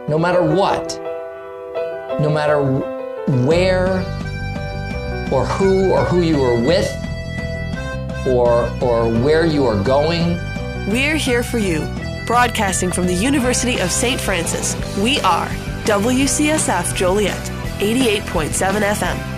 no matter what, no matter where or who you are with or where you are going. We're here for you, broadcasting from the University of St. Francis. We are WCSF Joliet, 88.7 FM.